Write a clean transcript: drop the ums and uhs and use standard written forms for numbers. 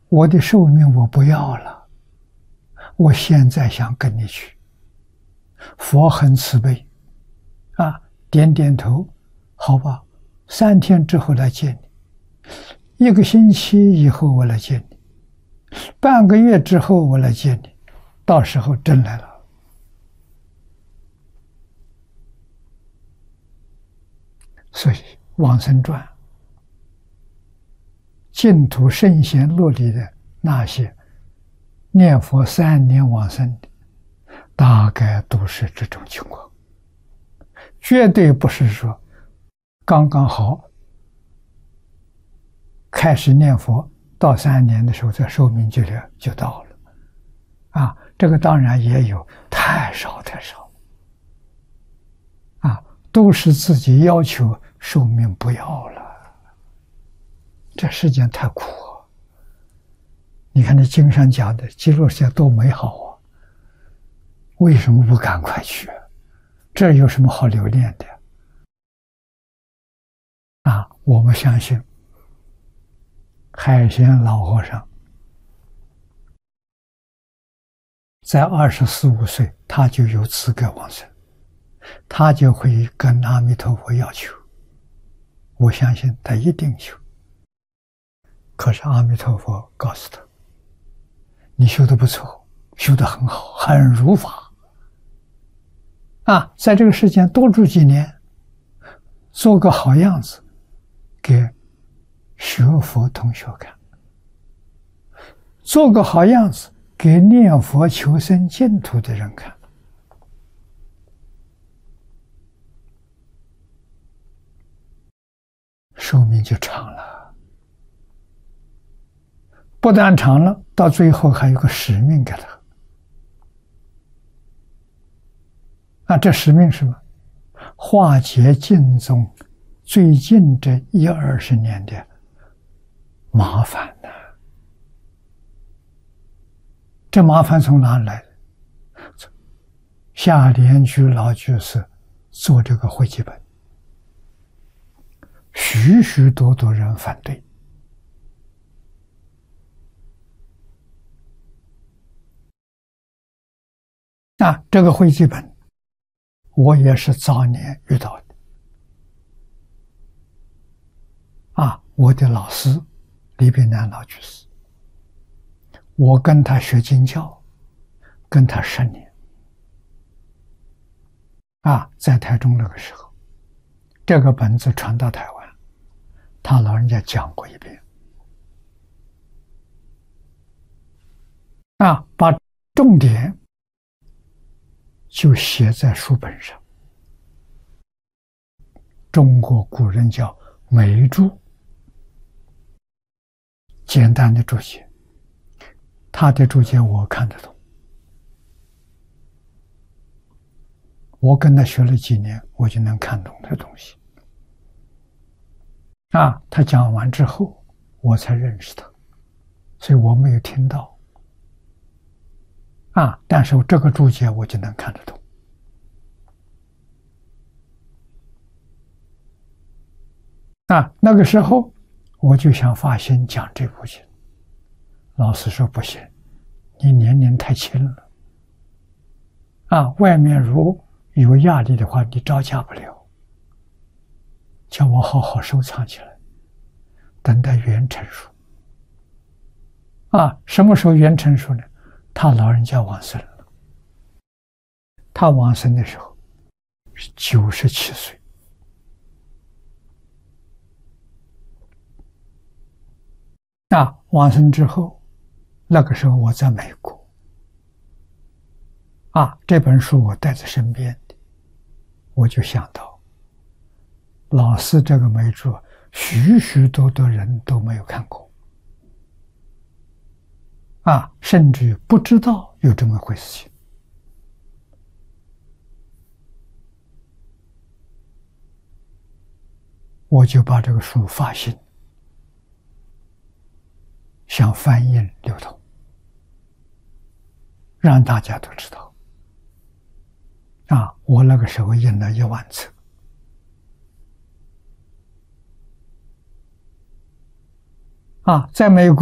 我的寿命我不要了，我现在想跟你去。佛很慈悲，点点头，好吧，3天之后来见你，1个星期以后我来见你，半个月之后我来见你，到时候真来了。所以往生传净土圣贤录里的那些念佛3年往生的，大概都是这种情况，绝对不是说刚刚好开始念佛到3年的时候，这寿命就到了。这个当然也有，太少太少。都是自己要求寿命不要了，这世间太苦啊！你看这经上讲的极乐世界多美好啊，为什么不赶快去？这有什么好留恋的？我们相信海贤老和尚在24、25岁，他就有资格往生，他就会跟阿弥陀佛要求，我相信他一定求。可是阿弥陀佛告诉他，你修得不错，修得很好，很如法在这个世间多住几年，做个好样子给学佛同学看，做个好样子给念佛求生净土的人看。寿命就长了，不但长了，到最后还有个使命给他。这使命是什么？化解净宗最近这10-20年的麻烦呢。这麻烦从哪里来的？夏莲居老居士做这个汇集本，许许多多人反对。这个汇集本我也是早年遇到的。我的老师李炳南老居士，我跟他学经教，跟他10年。在台中那个时候，这个本子传到台湾，他老人家讲过一遍。把重点就写在书本上。中国古人叫眉注，简单的注解，他的注解我看得懂。我跟他学了几年，我就能看懂这东西。他讲完之后，我才认识他，所以我没有听到。但是这个注解我就能看得懂。那个时候我就想发心讲这部经，老师说不行，你年龄太轻了。外面如有压力的话，你招架不了，叫我好好收藏起来，等待缘成熟。什么时候缘成熟呢？他老人家往生了，他往生的时候是97岁。往生之后，那个时候我在美国。这本书我带在身边的，我就想到，老师这个眉注，许许多多人都没有看过。甚至于不知道有这么回事情。我就把这个书发行，想翻印流通，让大家都知道。我那个时候印了1万册。在美国